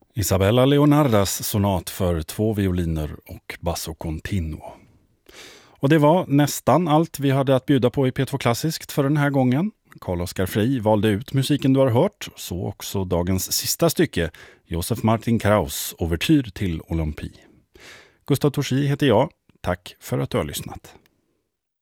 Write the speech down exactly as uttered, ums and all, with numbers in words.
Isabella Leonardas sonat för två violiner och basso continuo. Och det var nästan allt vi hade att bjuda på i P två Klassiskt för den här gången. Carl-Oskar Frey valde ut musiken du har hört, så också dagens sista stycke, Josef Martin Kraus, Ouvertyr till Olympi. Gustav Torsi heter jag. Tack för att du har lyssnat.